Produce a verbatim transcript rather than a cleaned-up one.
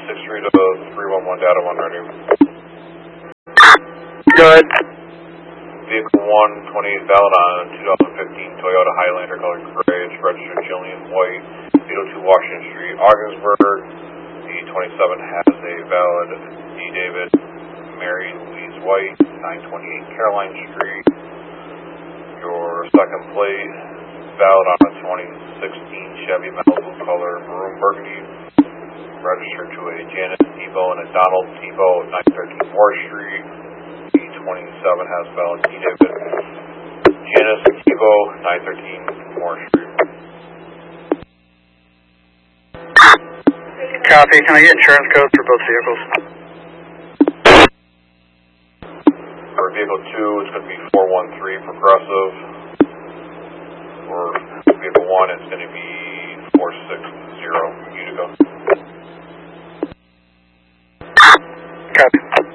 six three to three one one data one ready. Good. Vehicle one, twenty-eight valid on two thousand fifteen Toyota Highlander colored gray. It's registered Jillian White, eight oh two Washington Street, Ogdensburg. The twenty-seven has a valid D. David Mary Louise White, nine twenty-eight Caroline Street. Your second plate, valid on a twenty sixteen Chevy Malibu color maroon burgundy, registered to a Janice Tebow and a Donald Tebow, nine thirteen Moore Street. The twenty-seven has valid D. David Janice Tebow, nine thirteen Moore Street. Copy. Can I get insurance codes for both vehicles? For vehicle two, it's going to be four one three Progressive. For vehicle one, it's going to be four six zero Utica. Copy.